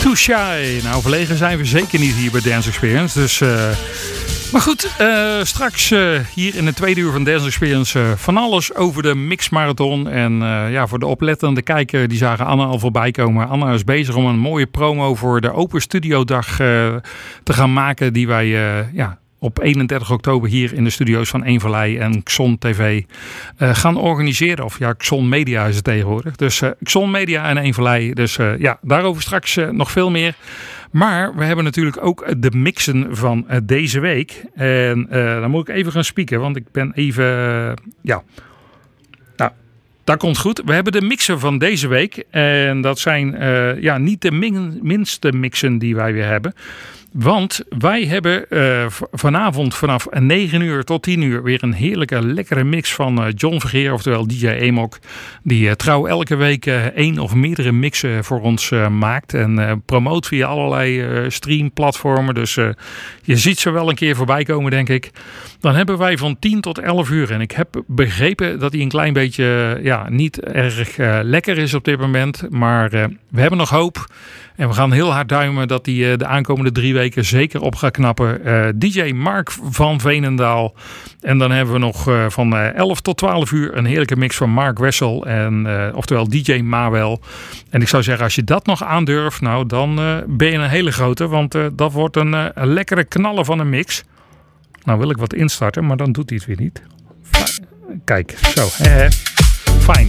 Too Shy. Nou, verlegen zijn we zeker niet hier bij Dance Experience. Dus, maar goed, straks hier in het tweede uur van Dance Experience van alles over de mixmarathon. En ja, voor de oplettende kijker, die zagen Anna al voorbij komen. Anna is bezig om een mooie promo voor de Open Studio Dag te gaan maken. Die wij op 31 oktober hier in de studio's van Eenvallei en Xon TV gaan organiseren. Of ja, Xon Media is het tegenwoordig. Dus Xon Media en Eenvallei. Dus ja, daarover straks nog veel meer. Maar we hebben natuurlijk ook de mixen van deze week. En dan moet ik even gaan spieken, want ik ben even... Nou, dat komt goed. We hebben de mixen van deze week. En dat zijn niet de minste mixen die wij weer hebben. Want wij hebben vanavond vanaf 9 uur tot 10 uur weer een heerlijke, lekkere mix van John Vergeer, oftewel DJ Amok. Die trouw elke week 1 of meerdere mixen voor ons maakt. En promoot via allerlei streamplatformen. Dus je ziet ze wel een keer voorbij komen, denk ik. Dan hebben wij van 10 tot 11 uur. En ik heb begrepen dat hij een klein beetje niet erg lekker is op dit moment. Maar we hebben nog hoop. En we gaan heel hard duimen dat hij de aankomende 3 weken zeker op gaat knappen. DJ Mark van Veenendaal. En dan hebben we nog van 11 tot 12 uur een heerlijke mix van Mark Wessel. En, oftewel DJ Mawel. En ik zou zeggen, als je dat nog aandurft, nou dan ben je een hele grote. Want dat wordt een lekkere knaller van een mix. Nou wil ik wat instarten, maar dan doet hij het weer niet. Kijk, zo. Fijn.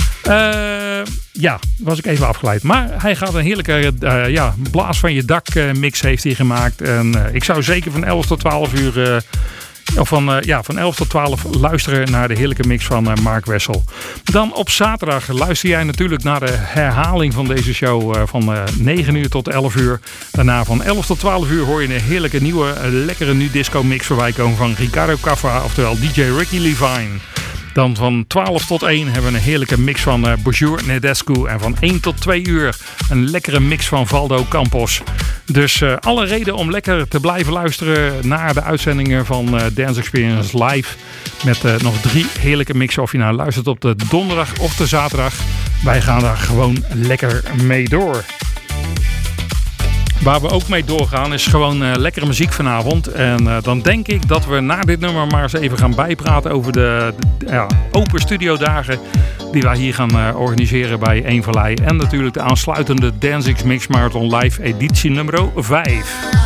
Was ik even afgeleid. Maar hij gaat een heerlijke blaas van je dak mix heeft hij gemaakt. En ik zou zeker van 11 tot 12 uur... van 11 tot 12 luisteren naar de heerlijke mix van Mark Wessel. Dan op zaterdag luister jij natuurlijk naar de herhaling van deze show van 9 uur tot 11 uur. Daarna van 11 tot 12 uur hoor je een heerlijke nieuwe, lekkere nu disco mix voorbij komen van Ricardo Caffa, oftewel DJ Ricky Levine. Dan van 12 tot 1 hebben we een heerlijke mix van Bonjour Nedescu. En van 1 tot 2 uur een lekkere mix van Valdo Campos. Dus alle reden om lekker te blijven luisteren naar de uitzendingen van Dance Experience Live. Met nog 3 heerlijke mixen. Of je nou luistert op de donderdag of de zaterdag. Wij gaan daar gewoon lekker mee door. Waar we ook mee doorgaan is gewoon lekkere muziek vanavond. En dan denk ik dat we na dit nummer maar eens even gaan bijpraten over de open studiodagen die wij hier gaan organiseren bij Eenvallei. En natuurlijk de aansluitende Dance X Mix Marathon Live editie nummer 5.